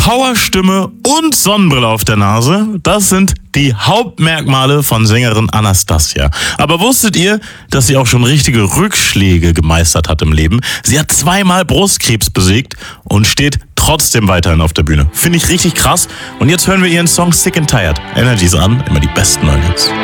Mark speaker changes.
Speaker 1: Powerstimme und Sonnenbrille auf der Nase, das sind die Hauptmerkmale von Sängerin Anastacia. Aber wusstet ihr, dass sie auch schon richtige Rückschläge gemeistert hat im Leben? Sie hat 2-mal Brustkrebs besiegt und steht trotzdem weiterhin auf der Bühne. Finde ich richtig krass. Und jetzt hören wir ihren Song Sick and Tired. Energies an, immer die besten neuen Hits.